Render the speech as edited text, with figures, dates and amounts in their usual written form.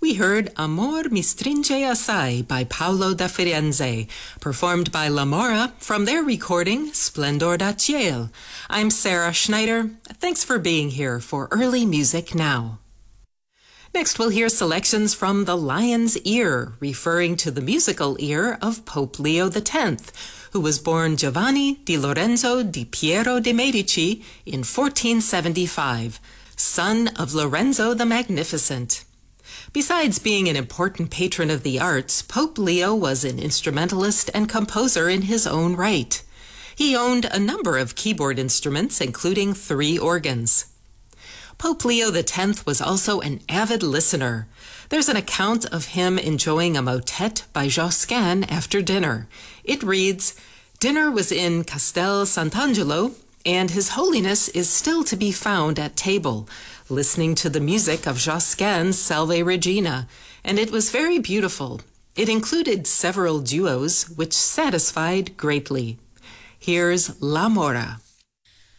We heard Amor mi stringe assai by Paolo da Firenze, performed by La Mora from their recording Splendor da Ciel. I'm Sarah Schneider. Thanks for being here for Early Music Now. Next, we'll hear selections from The Lion's Ear, referring to the musical ear of Pope Leo X, who was born Giovanni di Lorenzo di Piero de' Medici in 1475, son of Lorenzo the Magnificent. Besides being an important patron of the arts, Pope Leo was an instrumentalist and composer in his own right. He owned a number of keyboard instruments, including 3 organs. Pope Leo X was also an avid listener. There's an account of him enjoying a motet by Josquin after dinner. It reads, "Dinner was in Castel Sant'Angelo, and His Holiness is still to be found at table, listening to the music of Josquin's Salve Regina, and it was very beautiful. It included several duos, which satisfied greatly." Here's La Mora.